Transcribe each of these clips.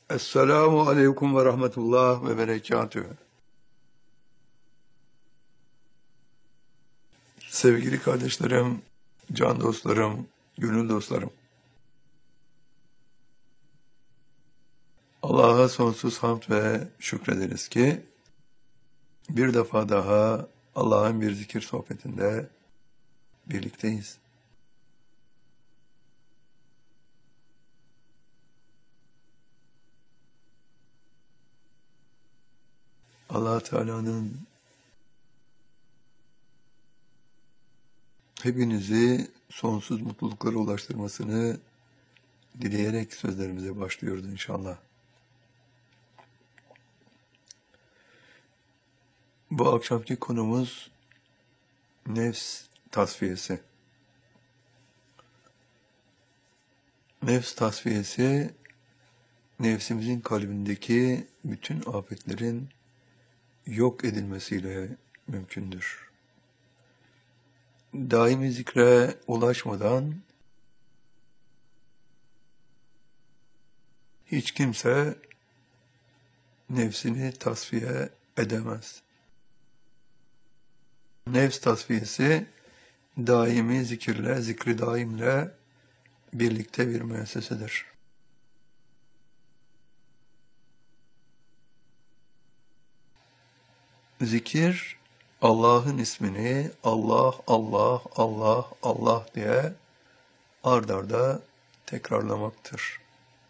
Esselamu aleyküm ve rahmetullah ve berekatühü. Sevgili kardeşlerim, can dostlarım, gönül dostlarım. Allah'a sonsuz hamd ve şükrederiz ki bir defa daha Allah'ın bir zikir sohbetinde birlikteyiz. Allah Teala'nın hepinizi sonsuz mutluluklara ulaştırmasını dileyerek sözlerimize başlıyoruz inşallah. Bu akşamki konumuz nefs tasfiyesi. Nefs tasfiyesi, nefsimizin kalbindeki bütün afetlerin yok edilmesiyle mümkündür. Daimi zikre ulaşmadan hiç kimse nefsini tasfiye edemez. Nefs tasfiyesi daimi zikirle, zikri daimle birlikte bir müessesedir. Zikir, Allah'ın ismini Allah, Allah, Allah, Allah diye ard arda tekrarlamaktır.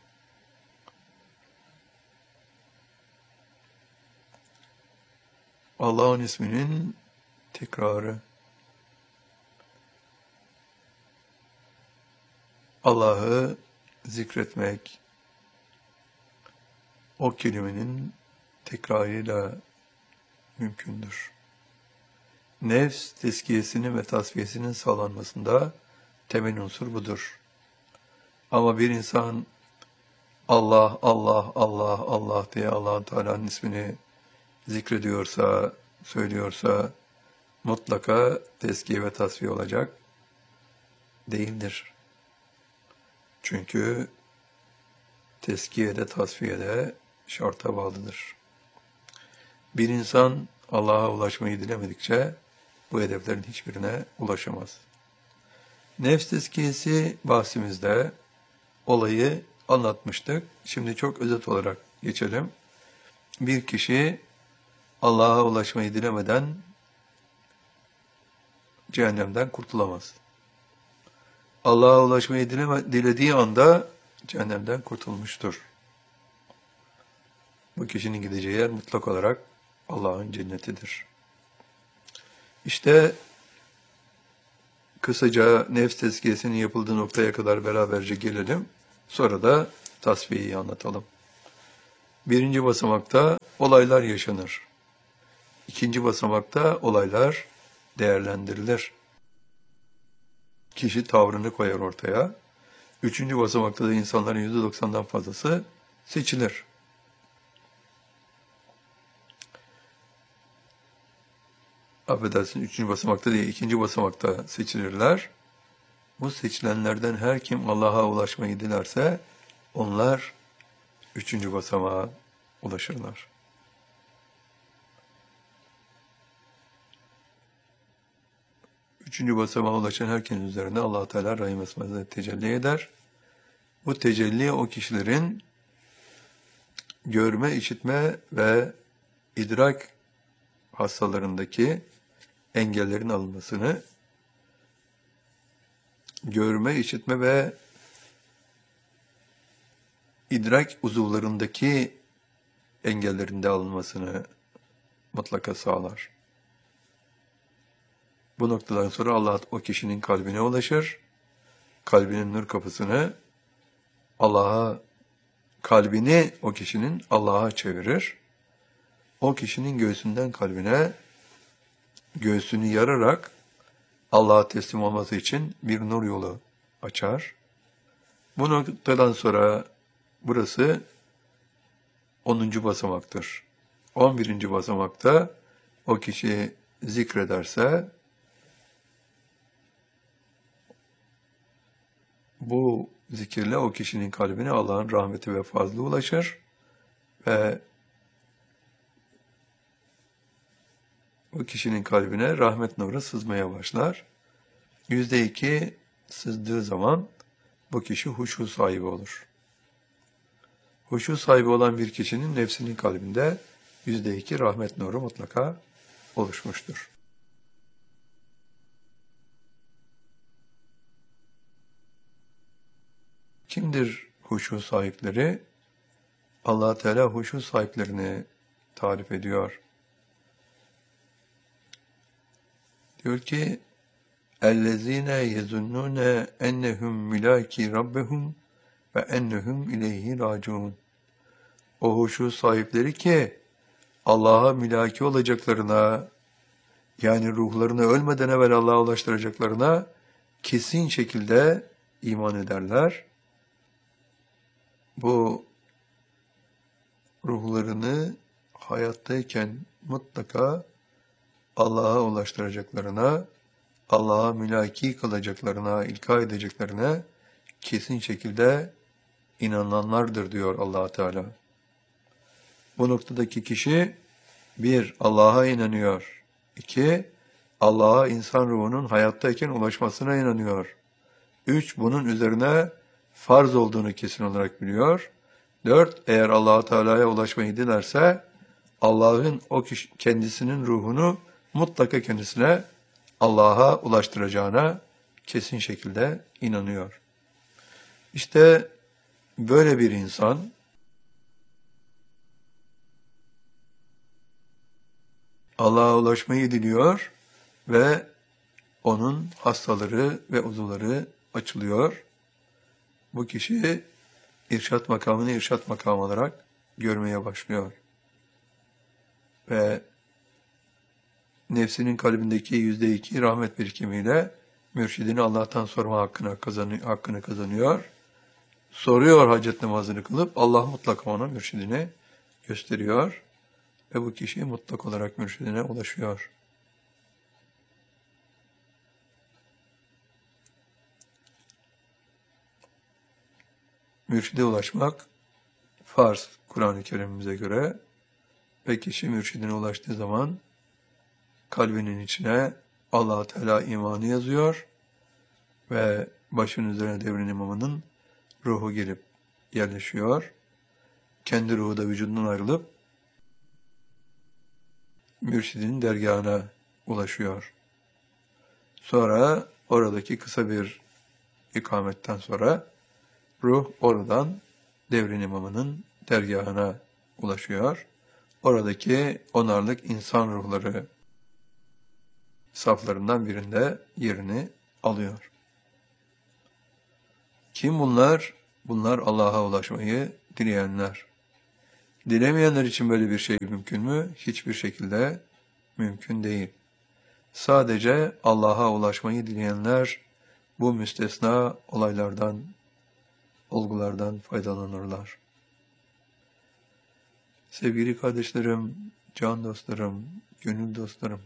Allah'ın isminin tekrarı. Allah'ı zikretmek, o kelimenin tekrarıyla mümkündür. Nefs tezkiyesinin ve tasfiyesinin sağlanmasında temel unsur budur. Ama bir insan Allah, Allah, Allah, Allah diye Allah-u Teala'nın ismini zikrediyorsa, söylüyorsa mutlaka tezkiye ve tasfiye olacak değildir. Çünkü tezkiyede, tasfiyede şarta bağlıdır. Bir insan Allah'a ulaşmayı dilemedikçe bu hedeflerin hiçbirine ulaşamaz. Nefs tezkiyesi bahsimizde olayı anlatmıştık. Şimdi çok özet olarak geçelim. Bir kişi Allah'a ulaşmayı dilemeden cehennemden kurtulamaz. Allah'a ulaşmayı dilediği anda cehennemden kurtulmuştur. Bu kişinin gideceği yer mutlak olarak Allah'ın cennetidir. İşte kısaca nefs tezkiyesinin yapıldığı noktaya kadar beraberce gelelim. Sonra da tasfiyeyi anlatalım. Birinci basamakta olaylar yaşanır. İkinci basamakta olaylar değerlendirilir. Kişi tavrını koyar ortaya. Üçüncü basamakta da insanların %90'dan fazlası seçilir. Affedersin, üçüncü basamakta değil, ikinci basamakta seçilirler. Bu seçilenlerden her kim Allah'a ulaşmayı dilerse, onlar üçüncü basamağa ulaşırlar. Üçüncü basamağa ulaşan herkesin üzerine Allah-u Teala Rahim Esma'da tecelli eder. Bu tecelli o kişilerin görme, işitme ve idrak hastalarındaki engellerin alınmasını, görme, işitme ve idrak uzuvlarındaki engellerin de alınmasını mutlaka sağlar. Bu noktadan sonra Allah o kişinin kalbine ulaşır. Kalbinin nur kapısını kalbini o kişinin Allah'a çevirir. O kişinin göğsünden kalbine, göğsünü yararak Allah'a teslim olması için bir nur yolu açar. Bu noktadan sonra burası 10. basamaktır. 11. basamakta o kişi zikrederse bu zikirle o kişinin kalbine Allah'ın rahmeti ve fazlı ulaşır. ve bu kişinin kalbine rahmet nuru sızmaya başlar. %2 sızdığı zaman bu kişi huşu sahibi olur. Huşu sahibi olan bir kişinin nefsinin kalbinde %2 rahmet nuru mutlaka oluşmuştur. Kimdir huşu sahipleri? Allah Teala huşu sahiplerini tarif ediyor. Diyor ki: اَلَّذ۪ينَ يَزُنُّونَ اَنَّهُمْ مِلَاكِ رَبَّهُمْ وَاَنَّهُمْ اِلَيْهِ رَاجُونَ. O huşu sahipleri ki Allah'a mülaki olacaklarına, yani ruhlarını ölmeden evvel Allah'a ulaştıracaklarına kesin şekilde iman ederler. Bu ruhlarını hayattayken mutlaka Allah'a ulaştıracaklarına, Allah'a mülaki kalacaklarına, ilka edeceklerine kesin şekilde inananlardır diyor Allah Teala. Bu noktadaki kişi 1. Allah'a inanıyor. 2. Allah'a insan ruhunun hayattayken ulaşmasına inanıyor. 3. Bunun üzerine farz olduğunu kesin olarak biliyor. 4. Eğer Allah Teala'ya ulaşmayı dilerse Allah'ın o kişi, kendisinin ruhunu mutlaka kendisine Allah'a ulaştıracağına kesin şekilde inanıyor. İşte böyle bir insan Allah'a ulaşmayı diliyor ve onun hastaları ve uzuvları açılıyor. Bu kişi irşat makamını irşat makamı olarak görmeye başlıyor. Ve nefsinin kalbindeki %2 rahmet birikimiyle mürşidini Allah'tan sorma hakkını kazanıyor. Soruyor hacet namazını kılıp Allah mutlaka ona mürşidini gösteriyor. Ve bu kişi mutlak olarak mürşidine ulaşıyor. Mürşide ulaşmak farz Kur'an-ı Kerim'imize göre ve kişi mürşidine ulaştığı zaman kalbinin içine Allah Teala imanı yazıyor ve başın üzerine devrin imamının ruhu gelip yerleşiyor. Kendi ruhu da vücudundan ayrılıp mürşidin dergahına ulaşıyor. Sonra oradaki kısa bir ikametten sonra ruh oradan devrin imamının dergahına ulaşıyor. Oradaki onarlık insan ruhları saflarından birinde yerini alıyor. Kim bunlar? Bunlar Allah'a ulaşmayı dileyenler. Dilemeyenler için böyle bir şey mümkün mü? Hiçbir şekilde mümkün değil. Sadece Allah'a ulaşmayı dileyenler bu müstesna olaylardan, olgulardan faydalanırlar. Sevgili kardeşlerim, can dostlarım, gönül dostlarım,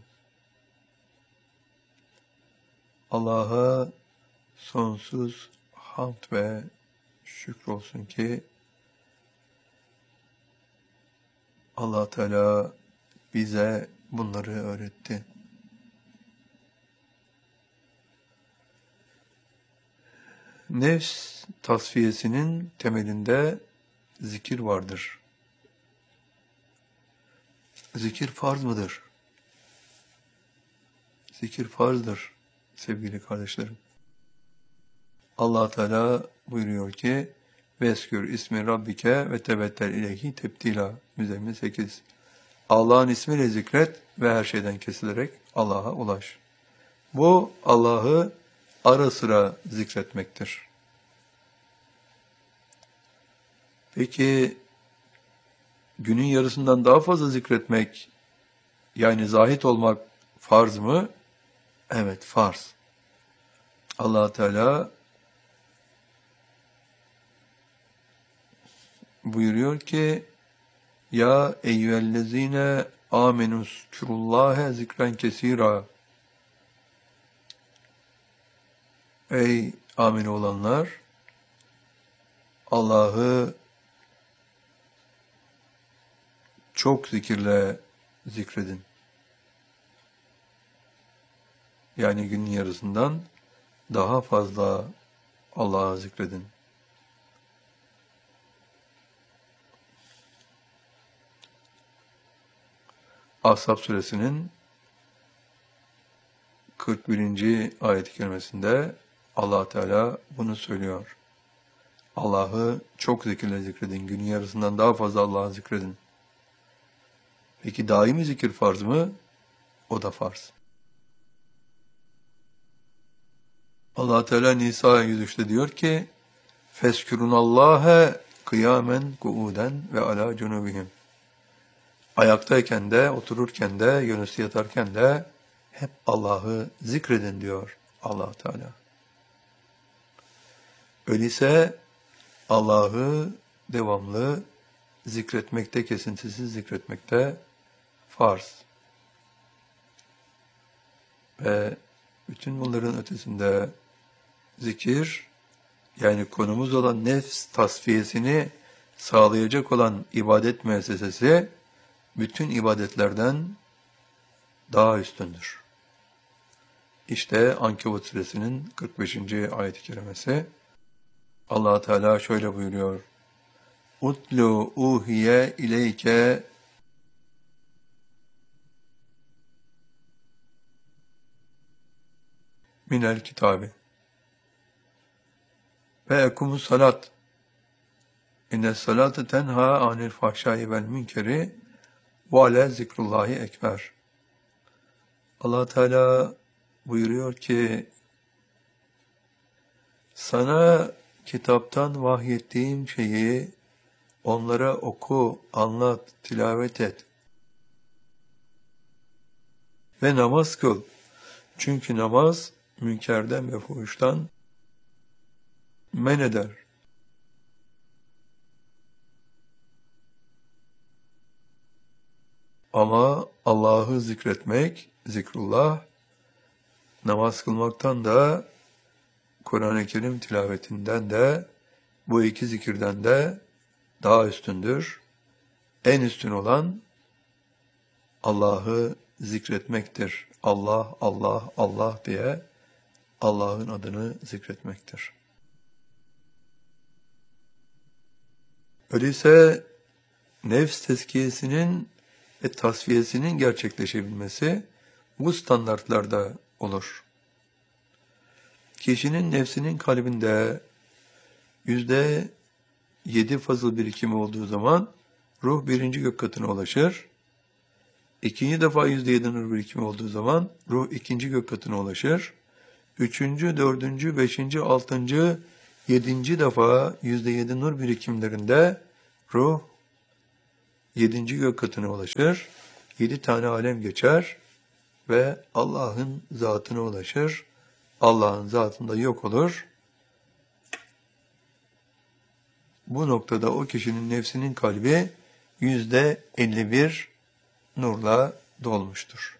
Allah'a sonsuz hamd ve şükür olsun ki Allah Teala bize bunları öğretti. Nefs tasfiyesinin temelinde zikir vardır. Zikir farz mıdır? Zikir farzdır sevgili kardeşlerim. Allah Teala buyuruyor ki: "Veskür ismi rabbike ve tebettel ileyhi tebdila." Müzzemmil 8. Allah'ın ismiyle zikret ve her şeyden kesilerek Allah'a ulaş. Bu Allah'ı ara sıra zikretmektir. Peki günün yarısından daha fazla zikretmek, yani zahit olmak farz mı? Evet, farz. Allah Teala buyuruyor ki: "Ya eyyühellezine amenus kürullâhe zikren kesîrâ." Ey amin olanlar! Allah'ı çok zikirle zikredin. Yani günün yarısından daha fazla Allah'a zikredin. Ahzab suresinin 41. ayet-i kerimesinde Allah Teala bunu söylüyor. Allah'ı çok zikirle zikredin. Günün yarısından daha fazla Allah'ı zikredin. Peki daimi zikir farz mı? O da farz. Allah Teala Nisa 103'te diyor ki: "Feskürunallâhe kıyamen kuuden ve alâ cunubihim." Ayaktayken de, otururken de, yönüstü yatarken de hep Allah'ı zikredin diyor Allah Teala. Öyleyse Allah'ı devamlı zikretmekte, kesintisiz zikretmekte farz. Ve bütün bunların ötesinde zikir, yani konumuz olan nefs tasfiyesini sağlayacak olan ibadet müessesesi, bütün ibadetlerden daha üstündür. İşte Ankebut suresinin 45. ayet-i kerimesi. Allah Teala şöyle buyuruyor: "Utlu uhiye ileyke minel kitabi ve ekumus salat. İnnes salate tenha anil fahşai vel münkeri ve ale zikrullahi ekber." Allah Teala buyuruyor ki, sana kitaptan vahyettiğim şeyi onlara oku, anlat, tilavet et ve namaz kıl. Çünkü namaz münkerden ve fuhuştan men eder. Ama Allah'ı zikretmek, zikrullah, namaz kılmaktan da, Kur'an-ı Kerim tilavetinden de, bu iki zikirden de daha üstündür. En üstün olan Allah'ı zikretmektir. Allah, Allah, Allah diye Allah'ın adını zikretmektir. Öyleyse nefs tezkiyesinin ve tasfiyesinin gerçekleşebilmesi bu standartlarda olur. Kişinin nefsinin kalbinde %7 fazıl birikimi olduğu zaman ruh 1. gök katına ulaşır. İkinci defa %7 nur birikimi olduğu zaman ruh 2. gök katına ulaşır. 3., 4., 5., 6., 7. defa %7 nur birikimlerinde ruh 7. gök katına ulaşır. 7 tane alem geçer ve Allah'ın zatına ulaşır. Allah'ın zatında yok olur. Bu noktada o kişinin nefsinin kalbi %51 nurla dolmuştur.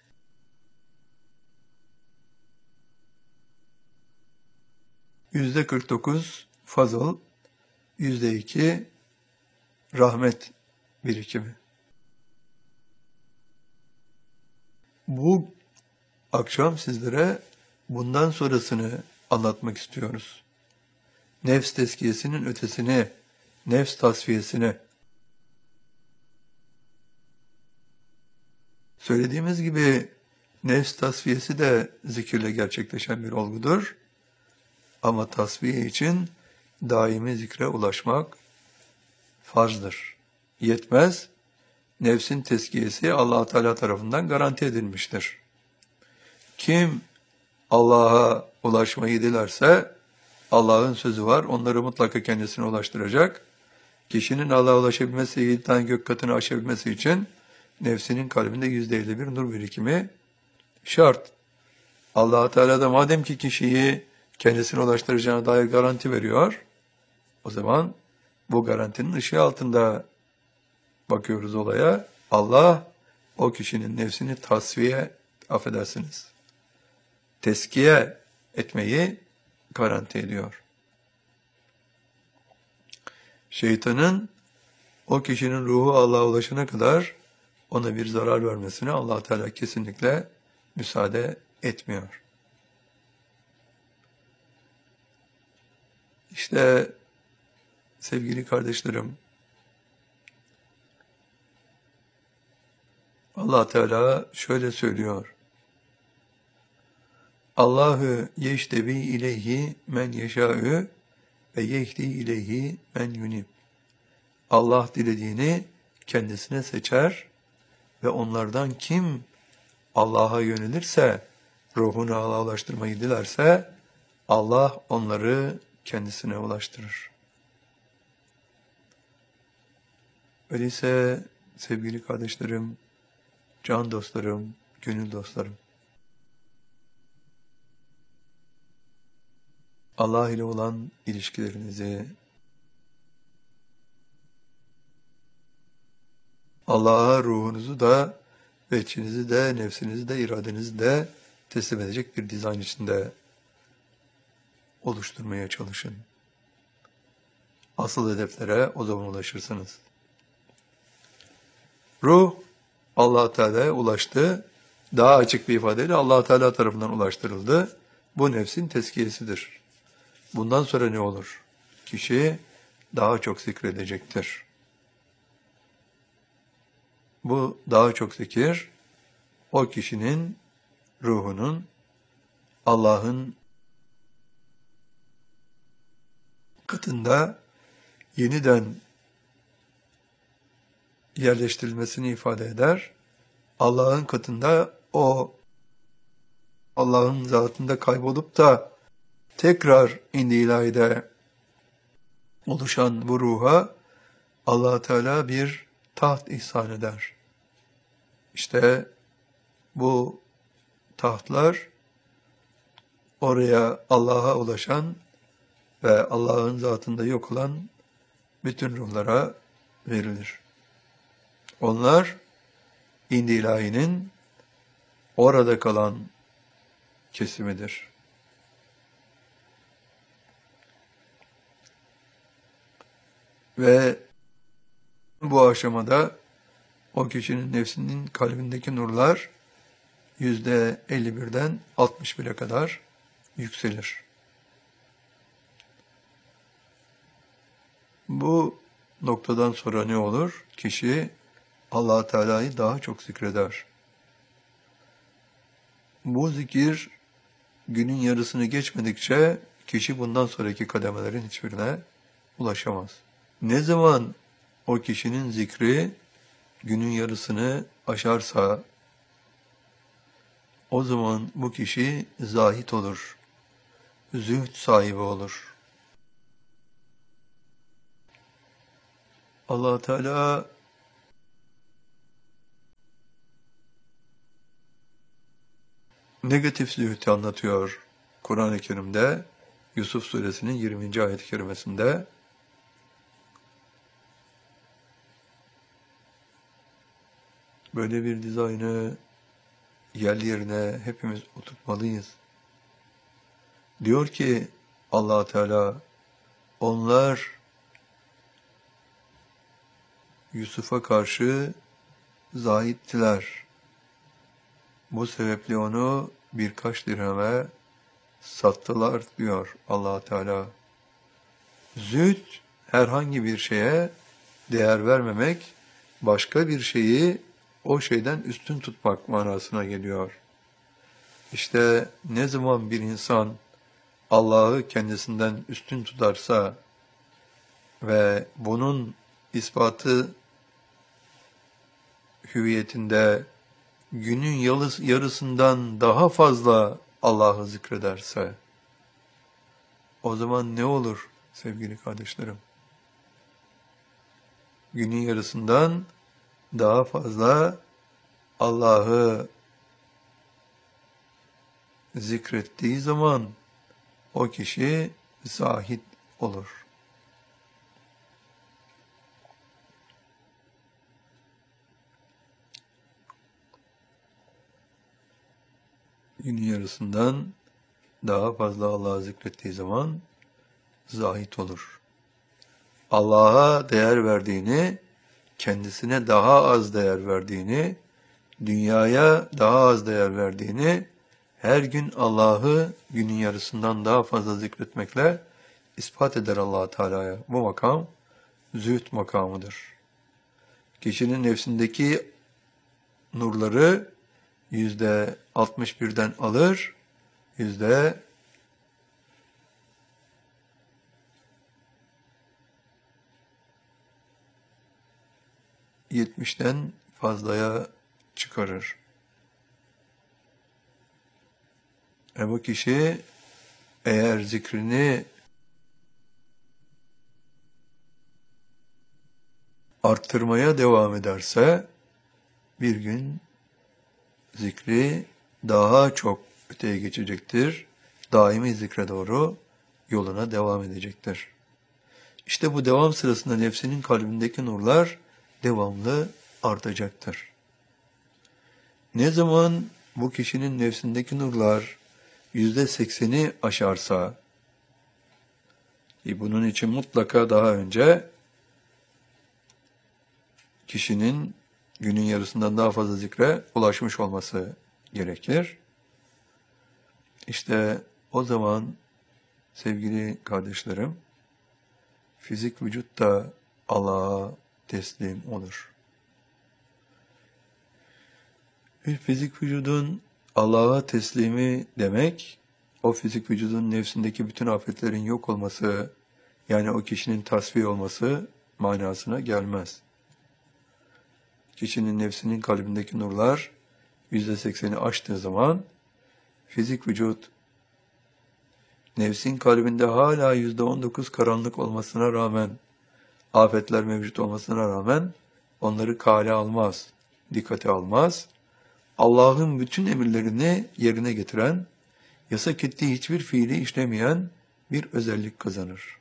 %49 fazıl, %2 rahmet birikimi. Bu akşam sizlere bundan sonrasını anlatmak istiyoruz. Nefs tezkiyesinin ötesini, nefs tasfiyesini. Söylediğimiz gibi nefs tasfiyesi de zikirle gerçekleşen bir olgudur. Ama tasfiye için daimi zikre ulaşmak farzdır. Yetmez. Nefsin tezkiyesi Allah Teala tarafından garanti edilmiştir. Kim Allah'a ulaşmayı dilerse Allah'ın sözü var. Onları mutlaka kendisine ulaştıracak. Kişinin Allah'a ulaşabilmesi, 7 tane gök katını aşabilmesi için nefsinin kalbinde %51 nur birikimi şart. Allah Teala da madem ki kişiyi kendisine ulaştıracağına dair garanti veriyor, o zaman bu garantinin ışığı altında bakıyoruz olaya. Allah o kişinin nefsini teskiye etmeyi garanti ediyor. Şeytanın o kişinin ruhu Allah'a ulaşana kadar ona bir zarar vermesine Allah Teala kesinlikle müsaade etmiyor. İşte sevgili kardeşlerim, Allah Teala şöyle söylüyor. Allahu yeştebi ileyhi men yeşâ'ü ve yehdi ileyhi men yunib. Allah dilediğini kendisine seçer ve onlardan kim Allah'a yönelirse, ruhunu Allah'a ulaştırmayı dilerse, Allah onları kendisine ulaştırır. Öyleyse sevgili kardeşlerim, can dostlarım, gönül dostlarım, Allah ile olan ilişkilerinizi, Allah'a ruhunuzu da, veçhinizi de, nefsinizi de, iradenizi de teslim edecek bir dizayn içinde oluşturmaya çalışın. Asıl hedeflere o zaman ulaşırsınız. Ruh, Allah Teala'ya ulaştı. Daha açık bir ifadeyle Allah Teala tarafından ulaştırıldı. Bu nefsin tezkiyesidir. Bundan sonra ne olur? Kişi daha çok zikredecektir. Bu daha çok zikir, o kişinin ruhunun Allah'ın katında yeniden yerleştirilmesini ifade eder. Allah'ın katında o Allah'ın zatında kaybolup da tekrar indi ilahide oluşan bu ruha Allah Teala bir taht ihsan eder. İşte bu tahtlar oraya Allah'a ulaşan ve Allah'ın zatında yok olan bütün ruhlara verilir. Onlar indi ilahinin orada kalan kesimidir. Ve bu aşamada o kişinin nefsinin kalbindeki nurlar %51'den 61'e kadar yükselir. Bu noktadan sonra ne olur? Kişi Allah Teala'yı daha çok zikreder. Bu zikir günün yarısını geçmedikçe kişi bundan sonraki kademelerin hiçbirine ulaşamaz. Ne zaman o kişinin zikri günün yarısını aşarsa o zaman bu kişi zahit olur, zühd sahibi olur. Allah Teala negatif zühdü anlatıyor Kur'an-ı Kerim'de, Yusuf Suresinin 20. ayet-i kerimesinde. Böyle bir dizaynı yerli yerine hepimiz oturtmalıyız. Diyor ki Allah Teala, onlar Yusuf'a karşı zahittiler. Bu sebeple onu birkaç dirheme sattılar diyor Allah Teala. Zühd herhangi bir şeye değer vermemek, başka bir şeyi o şeyden üstün tutmak manasına geliyor. İşte ne zaman bir insan Allah'ı kendisinden üstün tutarsa ve bunun ispatı hüviyetinde günün yarısından daha fazla Allah'ı zikrederse, o zaman ne olur sevgili kardeşlerim? Günün yarısından daha fazla Allah'ı zikrettiği zaman o kişi zahid olur. Günün yarısından daha fazla Allah'ı zikrettiği zaman zahid olur. Allah'a değer verdiğini kendisine daha az değer verdiğini, dünyaya daha az değer verdiğini, her gün Allah'ı günün yarısından daha fazla zikretmekle ispat eder Allah Teala'ya. Bu makam zühd makamıdır. Kişinin nefsindeki nurları %61'den alır, %70'den fazlaya çıkarır. Bu kişi eğer zikrini arttırmaya devam ederse bir gün zikri daha çok öteye geçecektir. Daimi zikre doğru yoluna devam edecektir. İşte bu devam sırasında nefsinin kalbindeki nurlar devamlı artacaktır. Ne zaman bu kişinin nefsindeki nurlar %80'i aşarsa, bunun için mutlaka daha önce kişinin günün yarısından daha fazla zikre ulaşmış olması gerekir. İşte o zaman sevgili kardeşlerim, fizik vücut da Allah'a teslim olur. Bir fizik vücudun Allah'a teslimi demek, o fizik vücudun nefsindeki bütün afetlerin yok olması, yani o kişinin tasfiye olması manasına gelmez. Kişinin nefsinin kalbindeki nurlar %80'i aştığı zaman, fizik vücut, nefsin kalbinde hala %19 karanlık olmasına rağmen, afetler mevcut olmasına rağmen, onları kale almaz, dikkate almaz. Allah'ın bütün emirlerini yerine getiren, yasak ettiği hiçbir fiili işlemeyen bir özellik kazanır.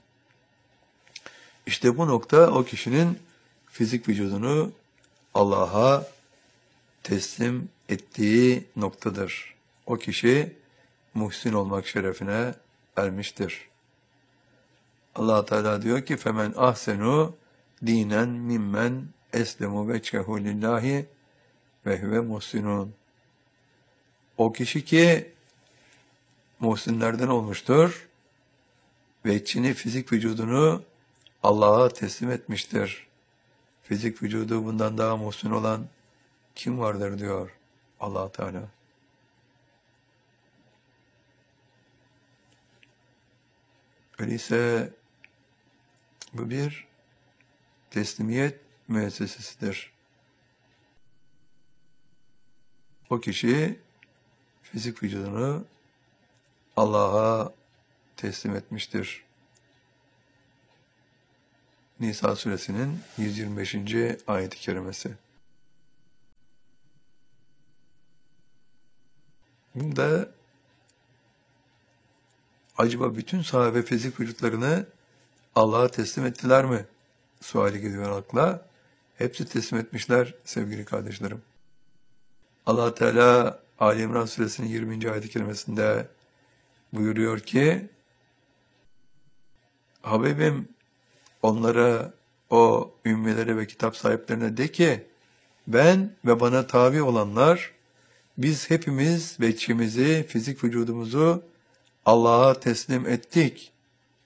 İşte bu nokta o kişinin fizik vücudunu Allah'a teslim ettiği noktadır. O kişi muhsin olmak şerefine ermiştir. Allah Teala diyor ki: "Femen ahsenu dinen mimmen eslemu vechehu lillahi ve huve muhsinun." O kişi ki muhsinlerden olmuştur ve içini, fizik vücudunu Allah'a teslim etmiştir. Fizik vücudu bundan daha muhsin olan kim vardır diyor Allah Teala. Öyleyse bu bir teslimiyet müessesesidir. O kişi fizik vücudunu Allah'a teslim etmiştir. Nisa suresinin 125. ayet-i kerimesi. Bunda acaba bütün sahabe fizik vücutlarını Allah'a teslim ettiler mi? Suali geliyor akla. Hepsi teslim etmişler sevgili kardeşlerim. Allah Teala Ali İmran suresinin 20. ayet-i kerimesinde buyuruyor ki: "Habibim, onlara, o ümmilere ve kitap sahiplerine de ki, ben ve bana tabi olanlar, biz hepimiz ve içimizi, fizik vücudumuzu Allah'a teslim ettik."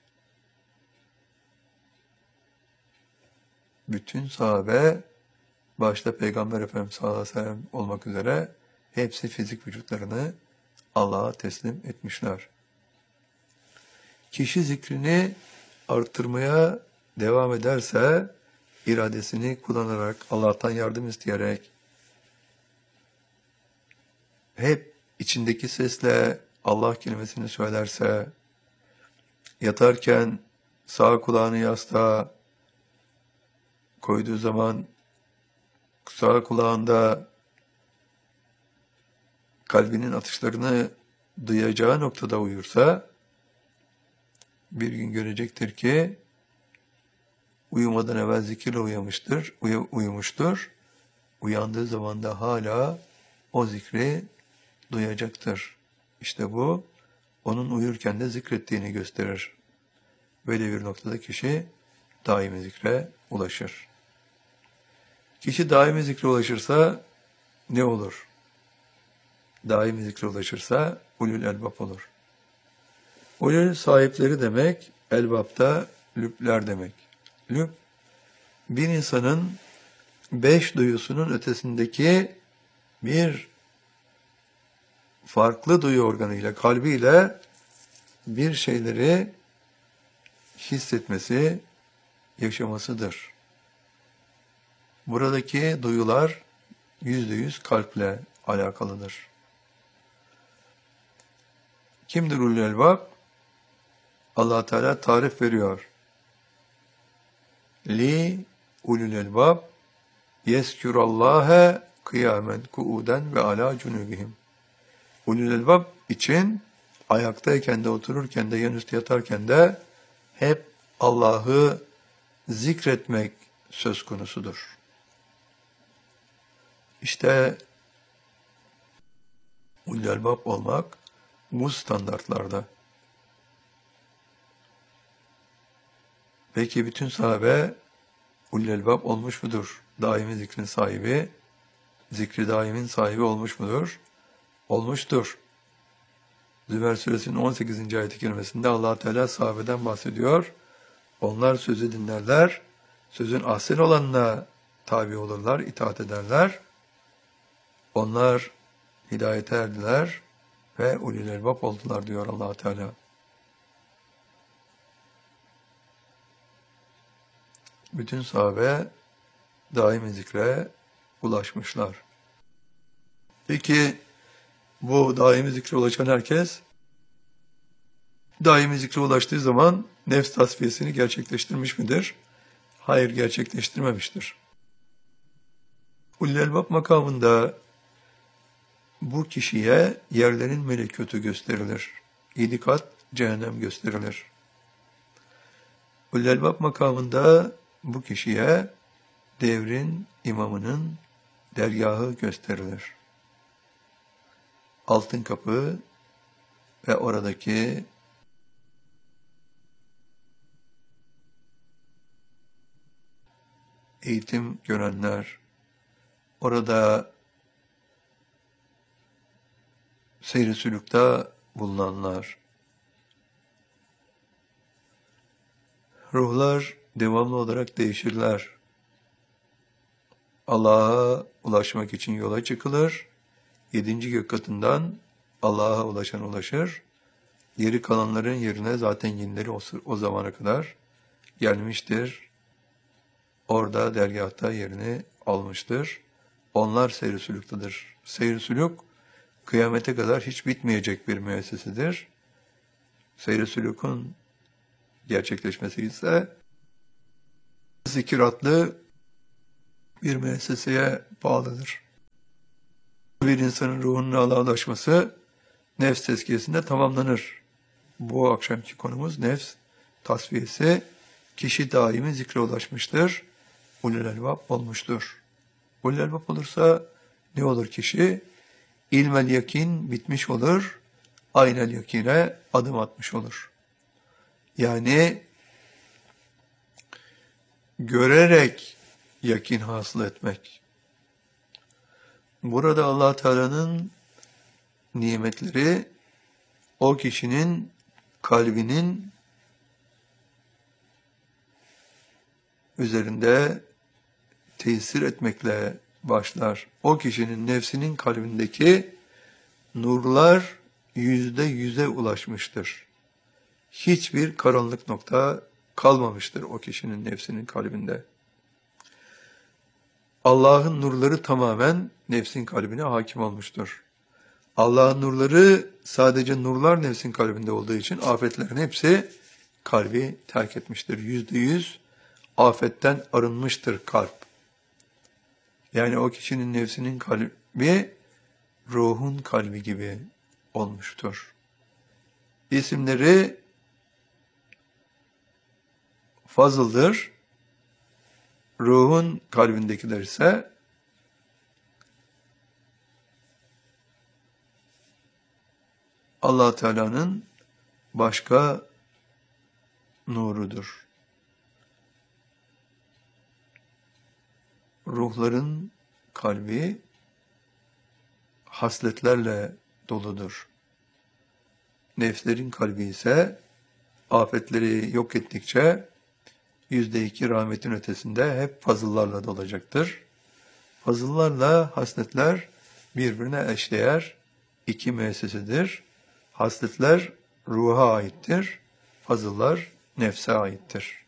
Bütün sahabe, başta Peygamber Efendimiz sallallahu aleyhi ve sellem olmak üzere, hepsi fizik vücutlarını Allah'a teslim etmişler. Kişi zikrini arttırmaya devam ederse, iradesini kullanarak, Allah'tan yardım isteyerek, hep içindeki sesle Allah kelimesini söylerse, yatarken sağ kulağını yastığa koyduğu zaman sağ kulağında kalbinin atışlarını duyacağı noktada uyursa, bir gün görecektir ki uyumadan evvel zikirle uyumuştur. Uyandığı zaman da hala o zikri duyacaktır. İşte bu, onun uyurken de zikrettiğini gösterir. Böyle bir noktada kişi daimi zikre ulaşır. Kişi daimi zikre ulaşırsa ne olur? Daimi zikre ulaşırsa ulul elbab olur. Ulul sahipleri demek, elbab da lübler demek. Lüb, bir insanın 5 duyusunun ötesindeki bir farklı duyu organıyla, kalbiyle bir şeyleri hissetmesi, yaşamasıdır. Buradaki duyular %100 kalple alakalıdır. Kimdir ulul elbab? Allah Teala tarif veriyor. Li ulul elbab yeskürallâhe kıyamen kuuden ve ala cunubihim. Ulul elbab için ayaktayken de, otururken de, yanüstü yatarken de hep Allah'ı zikretmek söz konusudur. İşte ulul elbab olmak bu standartlarda. Peki bütün sahabe ulul elbab olmuş mudur? Daimi zikrin sahibi, zikri daimin sahibi olmuş mudur? Olmuştur. Zümer suresinin 18. ayet-i kerimesinde Allah Teala sahabeden bahsediyor. Onlar sözü dinlerler, sözün ahsen olanına tabi olurlar, itaat ederler. Onlar hidayete erdiler ve ulul elbab oldular diyor Allah Teala. Bütün sahabe daimi zikre ulaşmışlar. Peki bu daimi zikre ulaşan herkes daimi zikre ulaştığı zaman nefs tasfiyesini gerçekleştirmiş midir? Hayır, gerçekleştirmemiştir. Ulul elbab makamında bu kişiye yerlerin melekûtu gösterilir. 7 kat cehennem gösterilir. Ulul elbab makamında bu kişiye devrin imamının dergahı gösterilir. Altın kapı ve oradaki eğitim görenler, orada seyri sülükte bulunanlar, ruhlar devamlı olarak değişirler. Allah'a ulaşmak için yola çıkılır. 7. gök katından Allah'a ulaşan ulaşır. Geri kalanların yerine zaten yenileri o zamana kadar gelmiştir. Orada dergâhta yerini almıştır. Onlar seyr-i sülüktedir. Seyr-i sülük kıyamete kadar hiç bitmeyecek bir müessesedir. Seyr-i sülükün gerçekleşmesi ise zikir adlı bir müesseseye bağlıdır. Bir insanın ruhunun Allah'a ulaşması nefs tezkiyesinde tamamlanır. Bu akşamki konumuz nefs tasfiyesi. Kişi daimi zikre ulaşmıştır. Ulul elbab olmuştur. Ulul elbab olursa ne olur kişi? İlmel yakin bitmiş olur. Aynel yakine adım atmış olur. Yani görerek yakin hasıl etmek. Burada Allah Teala'nın nimetleri o kişinin kalbinin üzerinde tesir etmekle başlar. O kişinin nefsinin kalbindeki nurlar %100'e ulaşmıştır. Hiçbir karanlık nokta kalmamıştır o kişinin nefsinin kalbinde. Allah'ın nurları tamamen nefsin kalbine hakim olmuştur. Allah'ın nurları sadece nurlar nefsin kalbinde olduğu için afetlerin hepsi kalbi terk etmiştir. %100 afetten arınmıştır kalp. Yani o kişinin nefsinin kalbi ruhun kalbi gibi olmuştur. İsimleri fazıldır. Ruhun kalbindekiler ise Allah Teala'nın başka nurudur. ruhların kalbi hasletlerle doludur. Nefslerin kalbi ise afetleri yok ettikçe %2 rahmetin ötesinde hep fazıllarla dolacaktır. Fazıllarla hasletler birbirine eşdeğer iki müessesedir. Hasletler ruha aittir, fazıllar nefse aittir.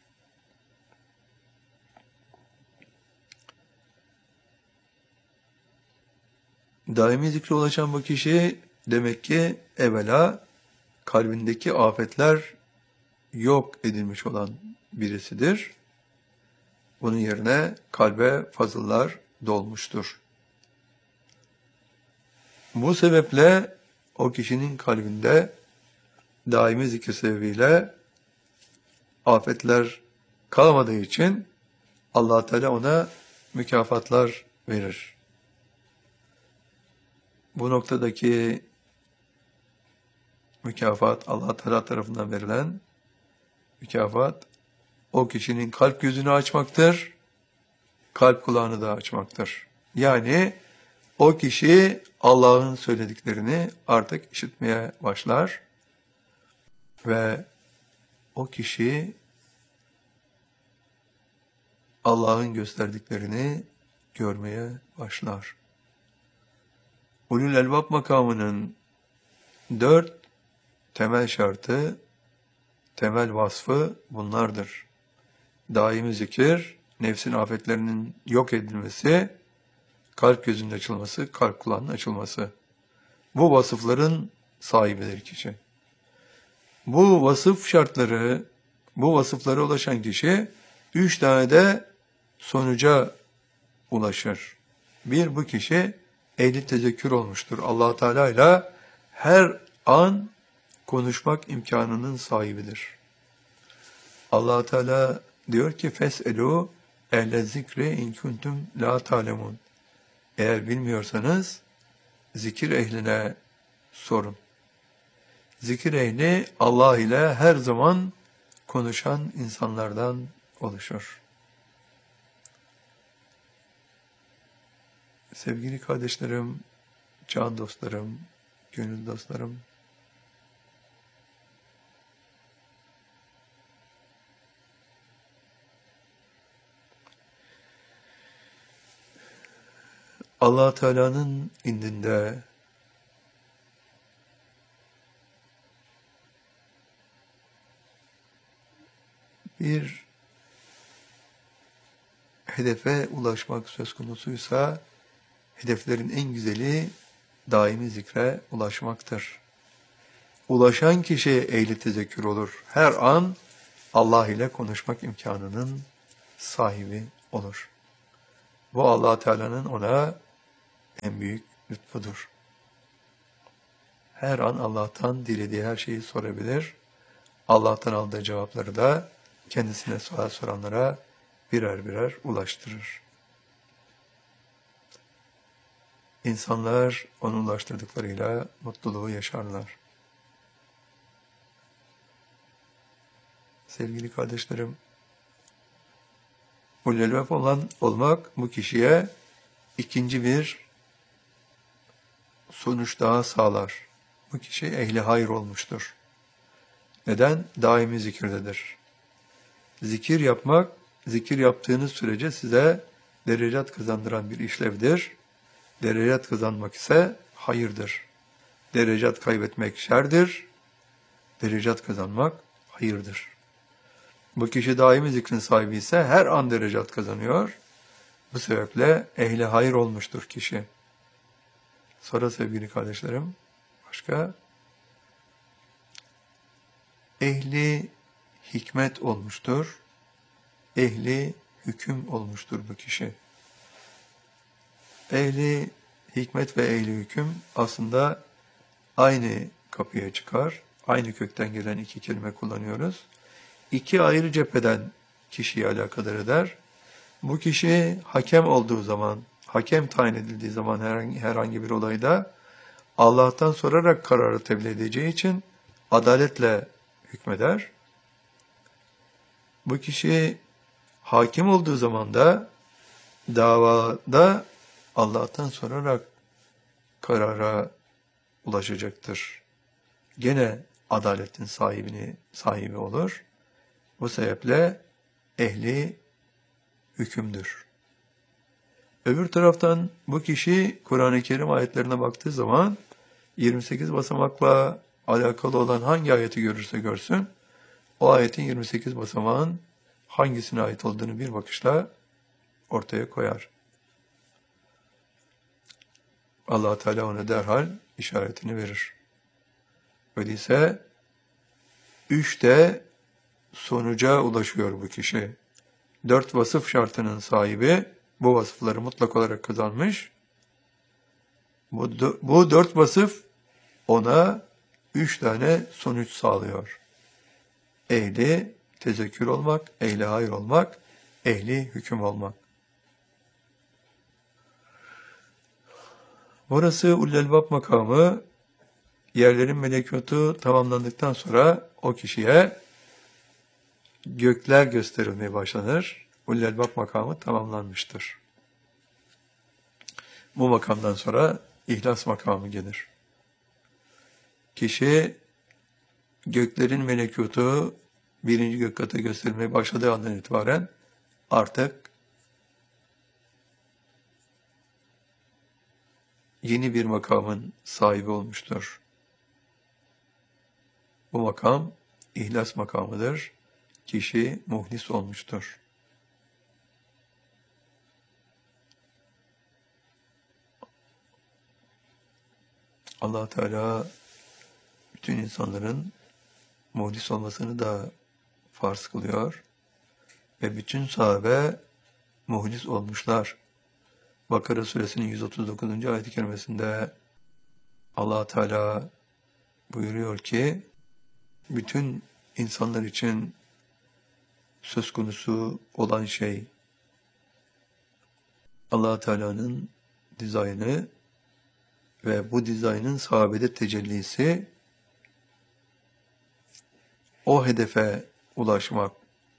Daimi zikre ulaşan bu kişi demek ki evvela kalbindeki afetler yok edilmiş olan birisidir. Bunun yerine kalbe fazıllar dolmuştur. Bu sebeple o kişinin kalbinde daimi zikir sebebiyle afetler kalmadığı için Allah Teala ona mükafatlar verir. Bu noktadaki mükafat, Allah Teala tarafından verilen mükafat, o kişinin kalp gözünü açmaktır, kalp kulağını da açmaktır. Yani o kişi Allah'ın söylediklerini artık işitmeye başlar ve o kişi Allah'ın gösterdiklerini görmeye başlar. Ulul Elbab makamının 4 temel şartı, temel vasfı bunlardır. Daimi zikir, nefsin afetlerinin yok edilmesi, kalp gözünün açılması, kalp kulağının açılması. Bu vasıfların sahibidir kişi. Bu vasıf şartları, bu vasıflara ulaşan kişi 3 tane de sonuca ulaşır. Bir, bu kişi ehli tezekkür olmuştur. Allah Teala ile her an konuşmak imkanının sahibidir. Allah Teala diyor ki feselu ehle zikri in kuntum la ta'lemun. Eğer bilmiyorsanız zikir ehline sorun. Zikir ehli Allah ile her zaman konuşan insanlardan oluşur. Sevgili kardeşlerim, can dostlarım, gönül dostlarım, Allah Teala'nın indinde bir hedefe ulaşmak söz konusuysa, hedeflerin en güzeli daimi zikre ulaşmaktır. Ulaşan kişi ehli tezekkür olur. Her an Allah ile konuşmak imkanının sahibi olur. Bu Allah Teala'nın ona en büyük lütfudur. Her an Allah'tan dilediği her şeyi sorabilir. Allah'tan aldığı cevapları da kendisine sual soranlara birer birer ulaştırır. İnsanlar onu ulaştırdıklarıyla mutluluğu yaşarlar. Sevgili kardeşlerim, ulul elbab olmak bu kişiye ikinci bir sonuç daha sağlar. Bu kişi ehli hayır olmuştur. Neden? Daimi zikirdedir. Zikir yapmak, zikir yaptığınız sürece size derecat kazandıran bir işlevdir. Derecat kazanmak ise hayırdır. Derecat kaybetmek şerdir. Derecat kazanmak hayırdır. Bu kişi daimi zikrin sahibi ise her an derecat kazanıyor. Bu sebeple ehli hayır olmuştur kişi. Sonra sevgili kardeşlerim, başka ehli hikmet olmuştur. Ehli hüküm olmuştur bu kişi. Ehli hikmet ve ehli hüküm aslında aynı kapıya çıkar. Aynı kökten gelen iki kelime kullanıyoruz. İki ayrı cepheden kişiyi alakadar eder. Bu kişi hakem olduğu zaman, hakem tayin edildiği zaman herhangi bir olayda Allah'tan sorarak kararı tebliğ edeceği için adaletle hükmeder. Bu kişi hakim olduğu zaman da davada Allah'tan sorarak karara ulaşacaktır. Gene adaletin sahibi olur. Bu sebeple ehli hükümdür. Öbür taraftan bu kişi Kur'an-ı Kerim ayetlerine baktığı zaman 28 basamakla alakalı olan hangi ayeti görürse görsün, o ayetin 28 basamağın hangisine ait olduğunu bir bakışla ortaya koyar. Allah Teala ona derhal işaretini verir. Öyleyse 3'te sonuca ulaşıyor bu kişi. 4 vasıf şartının sahibi, bu vasıfları mutlak olarak kazanmış. Bu 4 vasıf ona 3 tane sonuç sağlıyor. Ehli tezekkür olmak, ehli hayır olmak, ehli hüküm olmak. Burası Ulul-Albab makamı. Yerlerin melekutu tamamlandıktan sonra o kişiye gökler gösterilmeye başlanır. Ulul-Albab makamı tamamlanmıştır. Bu makamdan sonra İhlas makamı gelir. Kişi göklerin melekutu birinci gök katı gösterilmeye başladığı andan itibaren artık yeni bir makamın sahibi olmuştur. Bu makam İhlas makamıdır. Kişi muhlis olmuştur. Allah Teala bütün insanların muhlis olmasını da farz kılıyor ve bütün sahabe muhlis olmuşlar. Bakara suresinin 139. ayet-i kerimesinde Allah Teala buyuruyor ki bütün insanlar için söz konusu olan şey Allah Teala'nın dizaynı ve bu dizaynın sahabede tecellisi, o hedefe ulaşmak.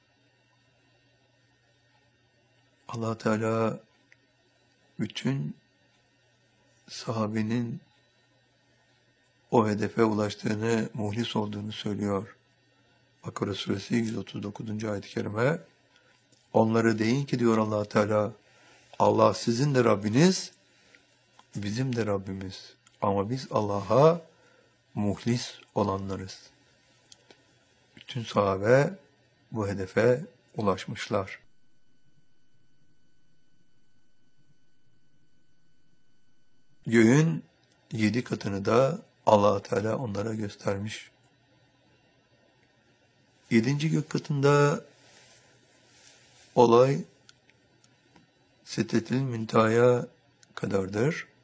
Allah Teala bütün sahabenin o hedefe ulaştığını, muhlis olduğunu söylüyor. Bakara suresi 139. ayet-i kerime. Onları deyin ki diyor Allah Teala, Allah sizin de Rabbiniz, bizim de Rabbimiz. Ama biz Allah'a muhlis olanlarız. Bütün sahabe bu hedefe ulaşmışlar. Göğün 7 katını da Allah Teala onlara göstermiş. 7. gök katında olay Sidretil Münteha'ya kadardır.